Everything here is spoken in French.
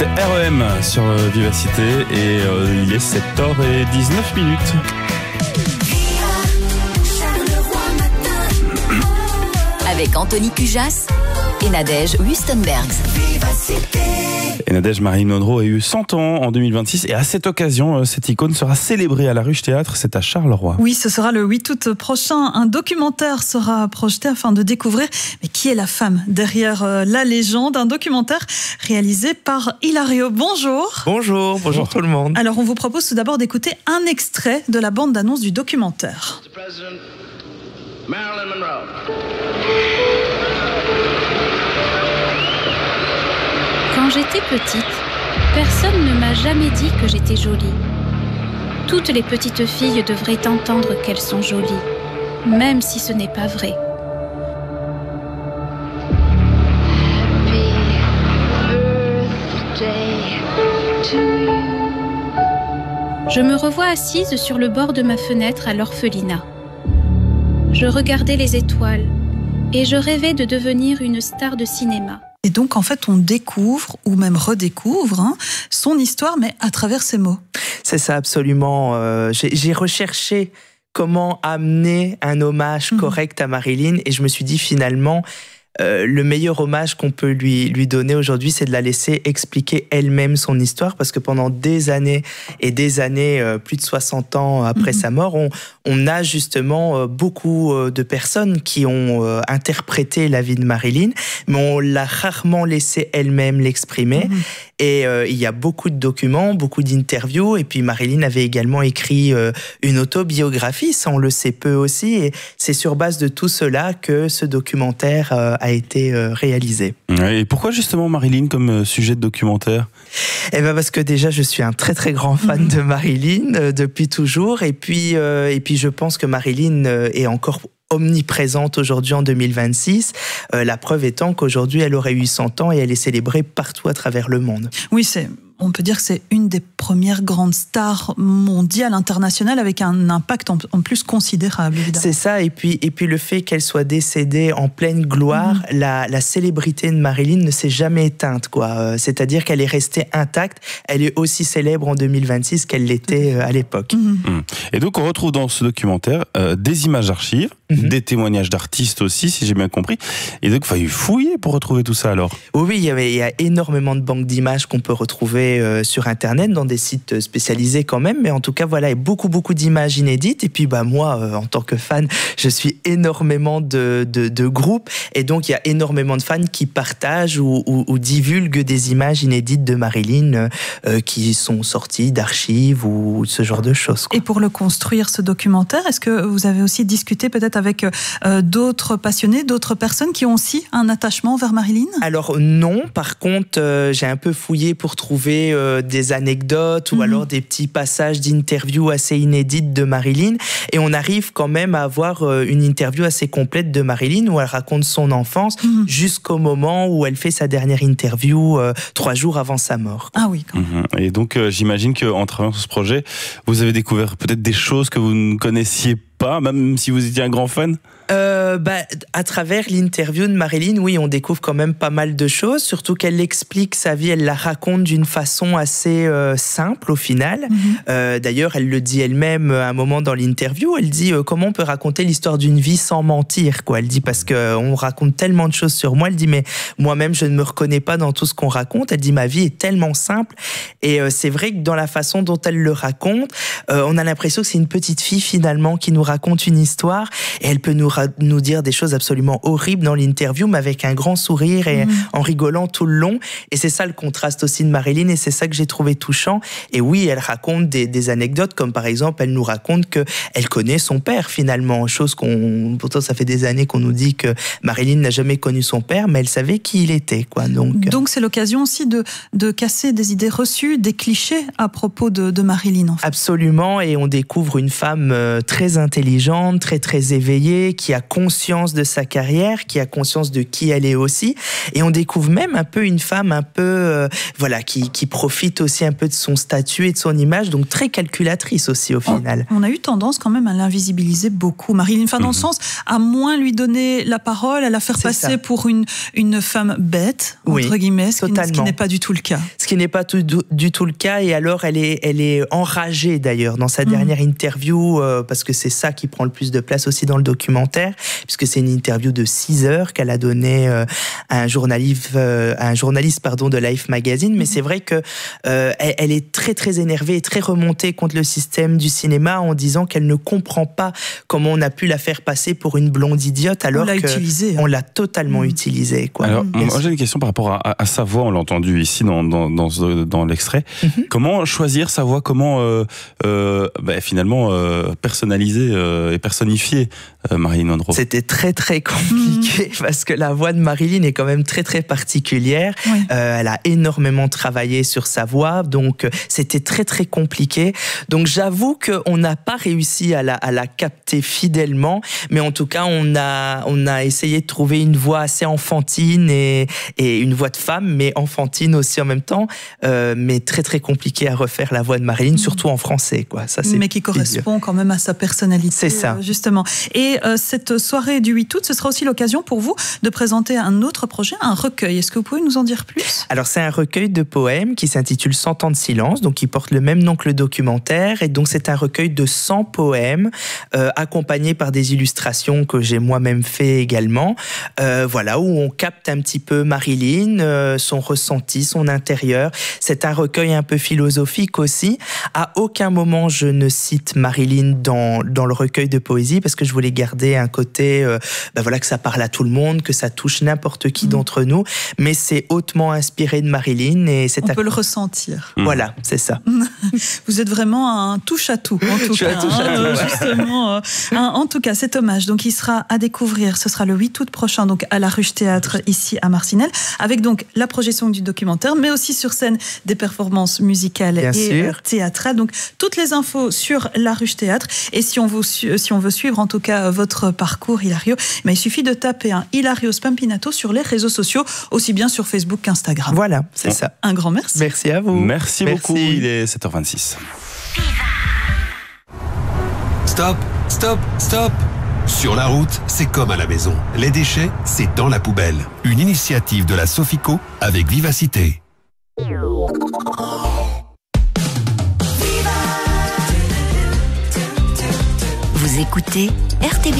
C'était REM sur Vivacité et il est 7h19. Avec Anthony Cujas et Nadège Wustenbergs. Et Nadège Marilyn Monroe a eu 100 ans en 2026 et à cette occasion, cette icône sera célébrée à la Ruche Théâtre, c'est à Charleroi. Oui, ce sera le 8 août prochain. Un documentaire sera projeté afin de découvrir qui est la femme derrière la légende. Un documentaire réalisé par Hilario. Bonjour. Bonjour tout le monde. Alors on vous propose tout d'abord d'écouter un extrait de la bande-annonce du documentaire. Marilyn Monroe. Quand j'étais petite, personne ne m'a jamais dit que j'étais jolie. Toutes les petites filles devraient entendre qu'elles sont jolies, même si ce n'est pas vrai. Je me revois assise sur le bord de ma fenêtre à l'orphelinat. Je regardais les étoiles et je rêvais de devenir une star de cinéma. Et donc, en fait, on découvre, ou même redécouvre, son histoire, mais à travers ses mots. C'est ça, absolument. J'ai recherché comment amener un hommage correct à Marilyn, et je me suis dit, finalement, le meilleur hommage qu'on peut lui donner aujourd'hui, c'est de la laisser expliquer elle-même son histoire, parce que pendant des années et des années, plus de 60 ans après sa mort, on a justement beaucoup de personnes qui ont interprété la vie de Marilyn, mais on l'a rarement laissé elle-même l'exprimer. Et il y a beaucoup de documents, beaucoup d'interviews, et puis Marilyn avait également écrit une autobiographie, ça on le sait peu aussi, et c'est sur base de tout cela que ce documentaire a été réalisé. Et pourquoi justement Marilyn comme sujet de documentaire ? Eh ben parce que déjà je suis un très très grand fan de Marilyn depuis toujours, et puis je pense que Marilyn est encore omniprésente aujourd'hui en 2026, la preuve étant qu'aujourd'hui elle aurait eu 100 ans et elle est célébrée partout à travers le monde. Oui, on peut dire que c'est une des premières grandes stars mondiales, internationales, avec un impact en plus considérable, évidemment. C'est ça, et puis le fait qu'elle soit décédée en pleine gloire, la célébrité de Marilyn ne s'est jamais éteinte, quoi. C'est-à-dire qu'elle est restée intacte, elle est aussi célèbre en 2026 qu'elle l'était à l'époque. Et donc on retrouve dans ce documentaire des images d'archives, des témoignages d'artistes aussi, si j'ai bien compris. Et donc il fallait fouiller pour retrouver tout ça alors. Oui, il y a énormément de banques d'images qu'on peut retrouver sur Internet, dans des sites spécialisés quand même, mais en tout cas, voilà, il y a beaucoup d'images inédites. Et puis, moi, en tant que fan, je suis énormément de groupes, et donc il y a énormément de fans qui partagent ou divulguent des images inédites de Marilyn qui sont sorties d'archives ou ce genre de choses, quoi. Et pour le construire, ce documentaire, est-ce que vous avez aussi discuté peut-être avec d'autres passionnés, d'autres personnes qui ont aussi un attachement vers Marilyn ? Alors non, par contre, j'ai un peu fouillé pour trouver des anecdotes ou alors des petits passages d'interviews assez inédites de Marilyn, et on arrive quand même à avoir une interview assez complète de Marilyn où elle raconte son enfance jusqu'au moment où elle fait sa dernière interview 3 jours avant sa mort. Ah oui, quand même. Et donc j'imagine qu'en travaillant sur ce projet, vous avez découvert peut-être des choses que vous ne connaissiez pas, même si vous étiez un grand fan ? À travers l'interview de Marilyn, oui, on découvre quand même pas mal de choses, surtout qu'elle explique sa vie, elle la raconte d'une façon assez simple au final. D'ailleurs, elle le dit elle-même à un moment dans l'interview, elle dit comment on peut raconter l'histoire d'une vie sans mentir, quoi. Elle dit parce qu'on raconte tellement de choses sur moi, elle dit mais moi-même je ne me reconnais pas dans tout ce qu'on raconte, elle dit ma vie est tellement simple, et c'est vrai que dans la façon dont elle le raconte, on a l'impression que c'est une petite fille finalement qui nous raconte une histoire, et elle peut nous dire des choses absolument horribles dans l'interview, mais avec un grand sourire et en rigolant tout le long. Et c'est ça le contraste aussi de Marilyn, et c'est ça que j'ai trouvé touchant. Et oui, elle raconte des anecdotes, comme par exemple, elle nous raconte qu'elle connaît son père finalement, chose pourtant ça fait des années qu'on nous dit que Marilyn n'a jamais connu son père, mais elle savait qui il était, quoi. Donc c'est l'occasion aussi de casser des idées reçues, des clichés à propos de Marilyn, en fait. Absolument, et on découvre une femme très intelligente, très éveillée, qui a conscience de sa carrière, qui a conscience de qui elle est aussi. Et on découvre même un peu une femme un peu, qui profite aussi un peu de son statut et de son image, donc très calculatrice aussi au final. On a eu tendance quand même à l'invisibiliser beaucoup, Marilyn. Enfin, dans le sens, à moins lui donner la parole, à la faire passer pour une femme bête, entre guillemets, ce qui n'est pas du tout le cas. Ce qui n'est pas du tout le cas, et alors elle est enragée d'ailleurs dans sa dernière interview, parce que c'est ça qui prend le plus de place aussi dans le documentaire, puisque c'est une interview de 6 heures qu'elle a donnée à un journaliste de Life Magazine, mais c'est vrai que elle est très très énervée et très remontée contre le système du cinéma en disant qu'elle ne comprend pas comment on a pu la faire passer pour une blonde idiote alors qu'on l'a totalement utilisée. Quoi. Alors, moi j'ai une question par rapport à sa voix, on l'a entendu ici dans l'extrait. Comment choisir sa voix, comment finalement personnaliser et personnifier Marilyn Monroe? C'était très très compliqué parce que la voix de Marilyn est quand même très très particulière. Elle a énormément travaillé sur sa voix, donc c'était très très compliqué. Donc j'avoue qu'on n'a pas réussi à la capter fidèlement, mais en tout cas on a essayé de trouver une voix assez enfantine et une voix de femme, mais enfantine aussi en même temps, mais très très compliqué à refaire la voix de Marilyn, surtout en français, quoi. Ça, mais qui correspond quand même à sa personnalité. C'est ça. Justement. Et cette soirée du 8 août, ce sera aussi l'occasion pour vous de présenter un autre projet, un recueil. Est-ce que vous pouvez nous en dire plus? Alors c'est un recueil de poèmes qui s'intitule 100 ans de silence, donc qui porte le même nom que le documentaire, et donc c'est un recueil de 100 poèmes accompagnés par des illustrations que j'ai moi-même fait également, où on capte un petit peu Marilyn, son ressenti, son intérieur. C'est un recueil un peu philosophique aussi. À aucun moment je ne cite Marilyn dans le recueil de poésie parce que je voulais garder un côté que ça parle à tout le monde, que ça touche n'importe qui d'entre nous, mais c'est hautement inspiré de Marilyn et c'est on peut le ressentir. Voilà, c'est ça. Vous êtes vraiment un touche-à-tout en tout cas. Justement, en tout cas, cet hommage, donc il sera à découvrir. Ce sera le 8 août prochain, donc à la Ruche Théâtre ici à Marcinelle, avec donc la projection du documentaire, mais aussi sur scène des performances musicales théâtrales. Donc toutes les infos sur la Ruche Théâtre. Et si on veut suivre en tout cas votre parcours, Hilario, il suffit de taper un Hilario Spampinato sur les réseaux sociaux, aussi bien sur Facebook qu'Instagram. Voilà, c'est ça. Un grand merci. Merci à vous. Merci beaucoup. Il est 7h26. Stop, stop, stop. Sur la route, c'est comme à la maison. Les déchets, c'est dans la poubelle. Une initiative de la Sofico avec Vivacité. Vous écoutez RTB.